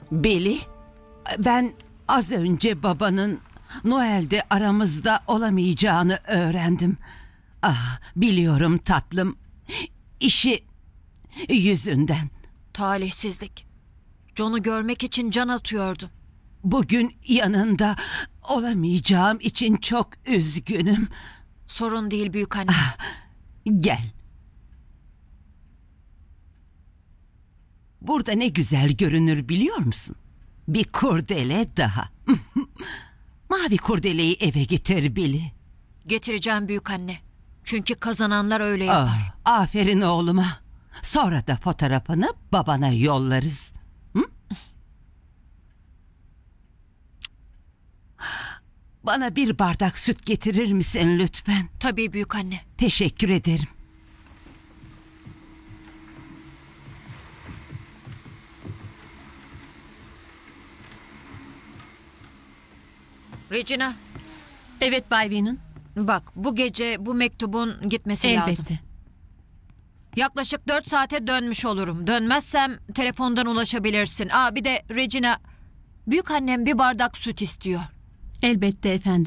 Billy, ben az önce babanın Noel'de aramızda olamayacağını öğrendim. Ah, biliyorum tatlım. İşi yüzünden. Talihsizlik. John'u görmek için can atıyordum. Bugün yanında olamayacağım için çok üzgünüm. Sorun değil büyükanne. Gel. Burada ne güzel görünür biliyor musun? Bir kurdele daha. Mavi kurdeleyi eve getir Billy. Getireceğim büyükanne. Çünkü kazananlar öyle yapar. Aferin oğluma. Sonra da fotoğrafını babana yollarız. Hı? Bana bir bardak süt getirir misin lütfen? Tabii büyükanne. Teşekkür ederim. Regina, Evet Bay Whelan. bak bu gece bu mektubun gitmesi lazım. Elbette. Yaklaşık 4 saate dönmüş olurum. Dönmezsem telefondan ulaşabilirsin. Bir de Regina, büyükannem bir bardak süt istiyor. Elbette efendim.